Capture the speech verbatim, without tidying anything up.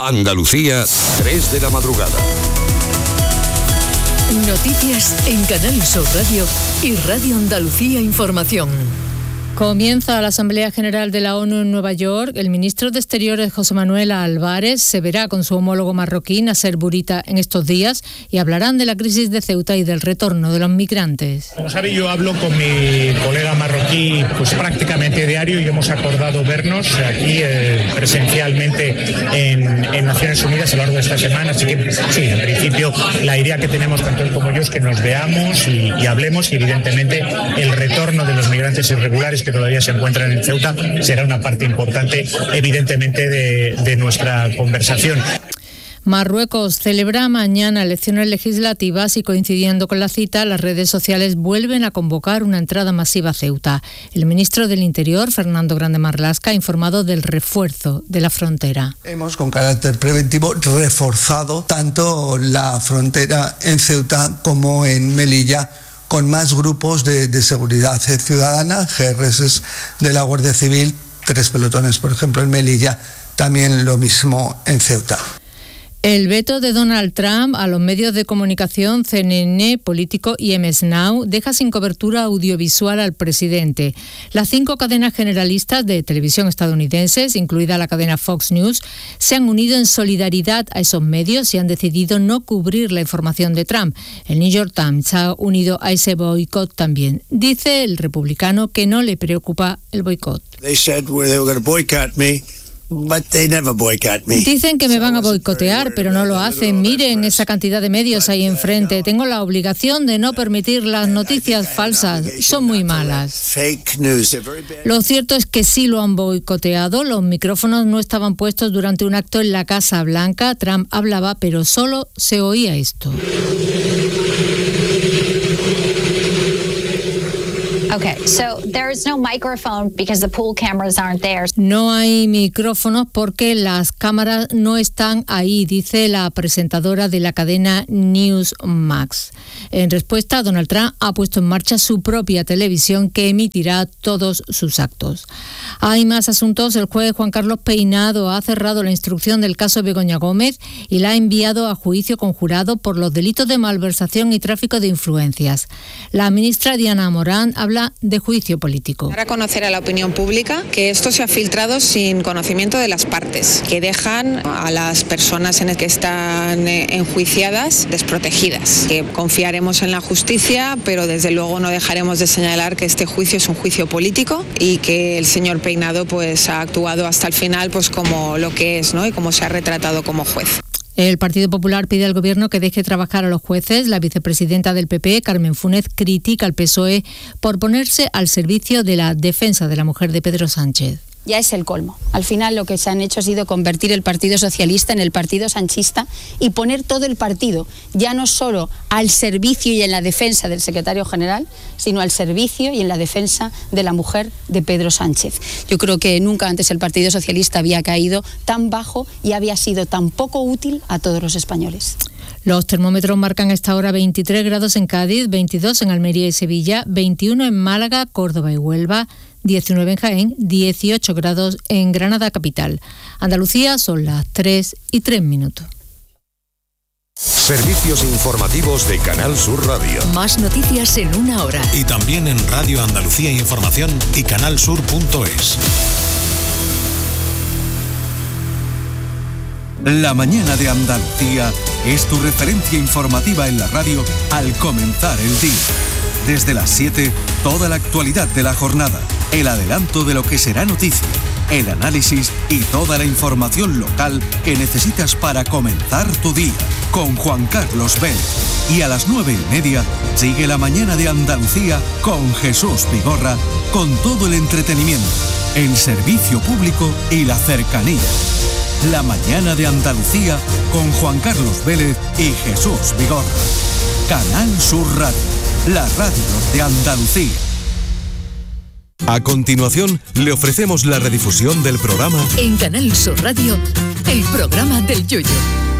Andalucía, tres de la madrugada. Noticias en Canal Sur Radio y Radio Andalucía Información. Comienza la Asamblea General de la ONU en Nueva York. El ministro de Exteriores, José Manuel Álvarez, se verá con su homólogo marroquí, Nasser Bourita, en estos días y hablarán de la crisis de Ceuta y del retorno de los migrantes. Como sabe, yo hablo con mi colega marroquí pues prácticamente diario y hemos acordado vernos aquí eh, presencialmente en, en Naciones Unidas a lo largo de esta semana. Así que sí, en principio la idea que tenemos tanto él como yo es que nos veamos y, y hablemos, y evidentemente el retorno de los migrantes irregulares que todavía se encuentran en Ceuta será una parte importante, evidentemente, de, de nuestra conversación. Marruecos celebra mañana elecciones legislativas y, coincidiendo con la cita, las redes sociales vuelven a convocar una entrada masiva a Ceuta. El ministro del Interior, Fernando Grande Marlaska, ha informado del refuerzo de la frontera. Hemos, con carácter preventivo, reforzado tanto la frontera en Ceuta como en Melilla, con más grupos de, de seguridad ciudadana, G R S de la Guardia Civil, tres pelotones, por ejemplo, en Melilla, también lo mismo en Ceuta. El veto de Donald Trump a los medios de comunicación C N N, Político y M S Now deja sin cobertura audiovisual al presidente. Las cinco cadenas generalistas de televisión estadounidenses, incluida la cadena Fox News, se han unido en solidaridad a esos medios y han decidido no cubrir la información de Trump. El New York Times se ha unido a ese boicot también. Dice el republicano que no le preocupa el boicot. They said they were going to boycott me. But they never boycott me. Dicen que me van a boicotear, pero no lo hacen. Miren esa cantidad de medios ahí enfrente. Tengo la obligación de no permitir las noticias falsas. Son muy malas. Lo cierto es que sí lo han boicoteado. Los micrófonos no estaban puestos durante un acto en la Casa Blanca. Trump hablaba, pero solo se oía esto. Okay, so there is no microphone because the pool cameras aren't there. No hay micrófonos porque las cámaras no están ahí, dice la presentadora de la cadena Newsmax. En respuesta, Donald Trump ha puesto en marcha su propia televisión que emitirá todos sus actos. Hay más asuntos. El juez Juan Carlos Peinado ha cerrado la instrucción del caso Begoña Gómez y la ha enviado a juicio conjurado por los delitos de malversación y tráfico de influencias. La ministra Diana Morán habla de juicio político. Para conocer a la opinión pública que esto se ha filtrado sin conocimiento de las partes, que dejan a las personas en el que están enjuiciadas desprotegidas, que confiaremos en la justicia, pero desde luego no dejaremos de señalar que este juicio es un juicio político y que el señor Peinado pues ha actuado hasta el final pues como lo que es, ¿no? Y como se ha retratado como juez. El Partido Popular pide al Gobierno que deje trabajar a los jueces. La vicepresidenta del P P, Carmen Funes, critica al P S O E por ponerse al servicio de la defensa de la mujer de Pedro Sánchez. Ya es el colmo. Al final lo que se han hecho ha sido convertir el Partido Socialista en el Partido Sanchista y poner todo el partido, ya no solo al servicio y en la defensa del secretario general, sino al servicio y en la defensa de la mujer de Pedro Sánchez. Yo creo que nunca antes el Partido Socialista había caído tan bajo y había sido tan poco útil a todos los españoles. Los termómetros marcan a esta hora veintitrés grados en Cádiz, veintidós en Almería y Sevilla, veintiuno en Málaga, Córdoba y Huelva, diecinueve en Jaén, dieciocho grados en Granada capital. Andalucía son las tres y tres minutos. Servicios informativos de Canal Sur Radio. Más noticias en una hora. Y también en Radio Andalucía Información y canalsur punto es. La mañana de Andalucía es tu referencia informativa en la radio al comenzar el día. Desde las siete, toda la actualidad de la jornada, el adelanto de lo que será noticia, el análisis y toda la información local que necesitas para comenzar tu día, con Juan Carlos Vélez. Y a las nueve y media, sigue la mañana de Andalucía con Jesús Vigorra, con todo el entretenimiento, el servicio público y la cercanía. La mañana de Andalucía con Juan Carlos Vélez y Jesús Vigorra. Canal Sur Radio, la radio de Andalucía. A continuación, le ofrecemos la redifusión del programa En Canal Sur Radio, el programa del Yoyo.